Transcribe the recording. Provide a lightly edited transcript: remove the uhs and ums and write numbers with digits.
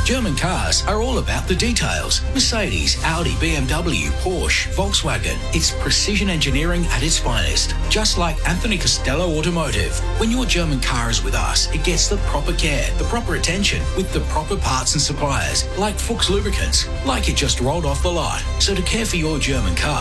German cars are all about the details. Mercedes, Audi, BMW, Porsche, Volkswagen. It's precision engineering at its finest. Just like Anthony Costello Automotive. When your German car is with us, it gets the proper care, the proper attention, with the proper parts and suppliers, like Fuchs Lubricants, like it just rolled off the lot. So to care for your German car,